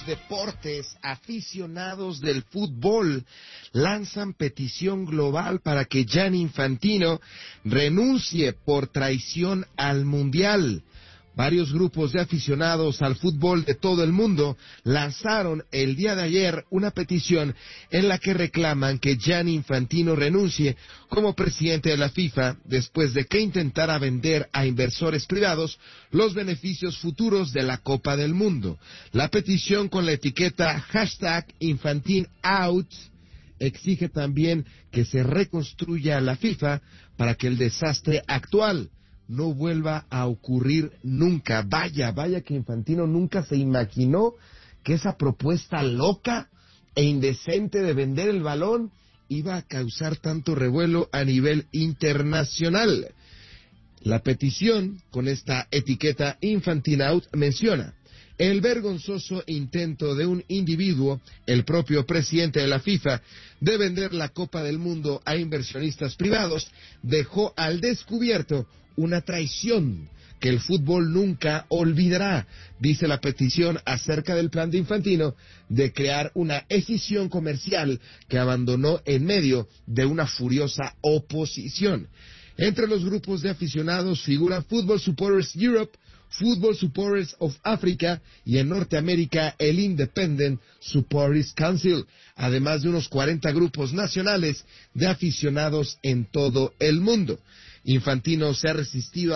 deportes, aficionados del fútbol lanzan petición global para que Gianni Infantino renuncie por traición al Mundial. Varios grupos de aficionados al fútbol de todo el mundo lanzaron el día de ayer una petición en la que reclaman que Gianni Infantino renuncie como presidente de la FIFA después de que intentara vender a inversores privados los beneficios futuros de la Copa del Mundo. La petición con la etiqueta #InfantinOut exige también que se reconstruya la FIFA para que el desastre actual no vuelva a ocurrir nunca. Vaya que Infantino nunca se imaginó que esa propuesta loca e indecente de vender el balón iba a causar tanto revuelo a nivel internacional. La petición con esta etiqueta InfantinOut menciona: el vergonzoso intento de un individuo, el propio presidente de la FIFA, de vender la Copa del Mundo a inversionistas privados, dejó al descubierto una traición que el fútbol nunca olvidará, dice la petición acerca del plan de Infantino de crear una escisión comercial que abandonó en medio de una furiosa oposición. Entre los grupos de aficionados figuran Football Supporters Europe, Football Supporters of Africa y en Norteamérica el Independent Supporters Council, además de unos 40 grupos nacionales de aficionados en todo el mundo. Infantino se ha resistido